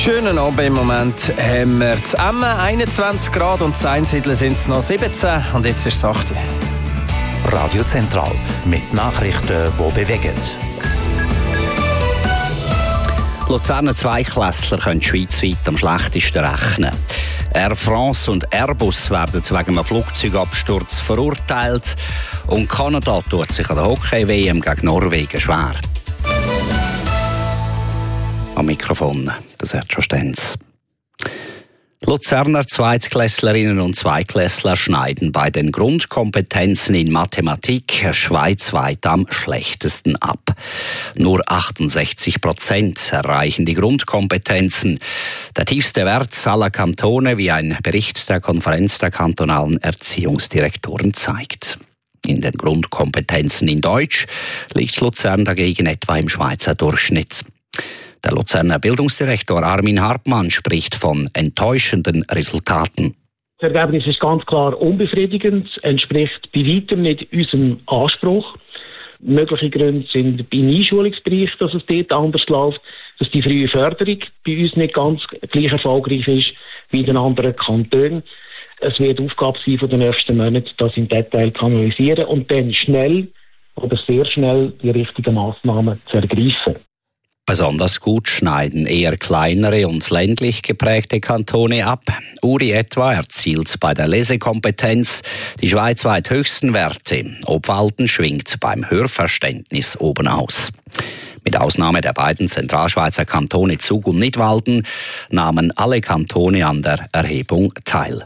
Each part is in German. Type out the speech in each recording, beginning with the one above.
Schönen Abend. Im Moment haben wir zu Emmen 21 Grad und zu Einsiedeln sind es noch 17. Und jetzt ist es 8 Uhr. Radio Zentral mit Nachrichten, die bewegen. Luzerner Zweiklässler können schweizweit am schlechtesten rechnen. Air France und Airbus werden wegen einem Flugzeugabsturz verurteilt. Und Kanada tut sich an der Hockey-WM gegen Norwegen schwer. Am Mikrofon, das Sergio Stenz. Luzerner Zweitklässlerinnen und Zweiklässler schneiden bei den Grundkompetenzen in Mathematik schweizweit am schlechtesten ab. Nur 68% erreichen die Grundkompetenzen. Der tiefste Wert aller Kantone, wie ein Bericht der Konferenz der kantonalen Erziehungsdirektoren zeigt. In den Grundkompetenzen in Deutsch liegt Luzern dagegen etwa im Schweizer Durchschnitt. Der Luzerner Bildungsdirektor Armin Hartmann spricht von enttäuschenden Resultaten. Das Ergebnis ist ganz klar unbefriedigend, entspricht bei weitem nicht unserem Anspruch. Mögliche Gründe sind im Einschulungsbereich, dass es dort anders läuft, dass die frühe Förderung bei uns nicht ganz gleich erfolgreich ist wie in den anderen Kantonen. Es wird Aufgabe sein von den nächsten Monaten, das im Detail zu analysieren und dann schnell oder sehr schnell die richtigen Massnahmen zu ergreifen. Besonders gut schneiden eher kleinere und ländlich geprägte Kantone ab. Uri etwa erzielt bei der Lesekompetenz die schweizweit höchsten Werte. Obwalden schwingt beim Hörverständnis oben aus. Mit Ausnahme der beiden Zentralschweizer Kantone Zug und Nidwalden nahmen alle Kantone an der Erhebung teil.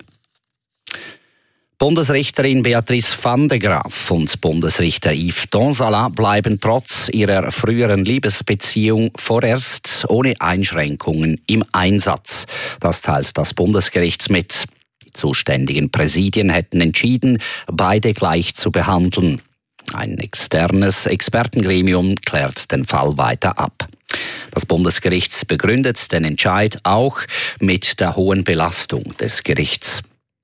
Bundesrichterin Beatrice van de Graaf und Bundesrichter Yves Donsala bleiben trotz ihrer früheren Liebesbeziehung vorerst ohne Einschränkungen im Einsatz. Das teilt das Bundesgericht mit. Die zuständigen Präsidien hätten entschieden, beide gleich zu behandeln. Ein externes Expertengremium klärt den Fall weiter ab. Das Bundesgericht begründet den Entscheid auch mit der hohen Belastung des Gerichts.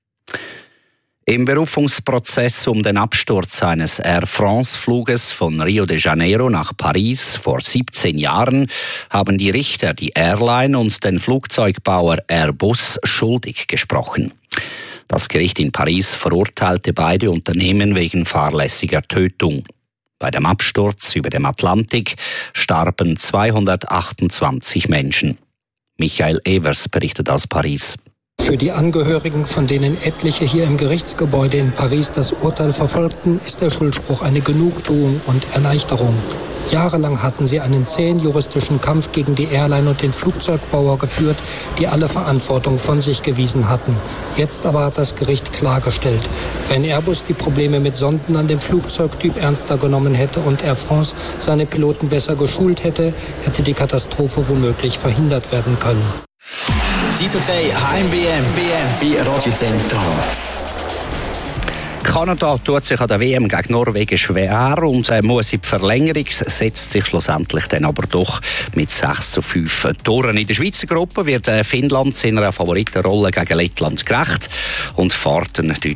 Im Berufungsprozess um den Absturz eines Air France-Fluges von Rio de Janeiro nach Paris vor 17 Jahren haben die Richter die Airline und den Flugzeugbauer Airbus schuldig gesprochen. Das Gericht in Paris verurteilte beide Unternehmen wegen fahrlässiger Tötung. Bei dem Absturz über dem Atlantik starben 228 Menschen. Michael Evers berichtet aus Paris. Für die Angehörigen, von denen etliche hier im Gerichtsgebäude in Paris das Urteil verfolgten, ist der Schuldspruch eine Genugtuung und Erleichterung. Jahrelang hatten sie einen zähen juristischen Kampf gegen die Airline und den Flugzeugbauer geführt, die alle Verantwortung von sich gewiesen hatten. Jetzt aber hat das Gericht klargestellt, wenn Airbus die Probleme mit Sonden an dem Flugzeugtyp ernster genommen hätte und Air France seine Piloten besser geschult hätte, hätte die Katastrophe womöglich verhindert werden können. Eishockey Heim-WM bei Radio Zentral. Kanada tut sich an der WM gegen Norwegen schwer und muss in die Verlängerung, setzt sich schlussendlich dann aber doch mit 6:5 Toren. In der Schweizer Gruppe wird Finnland seiner Favoritenrolle gegen Lettland gerecht und fährt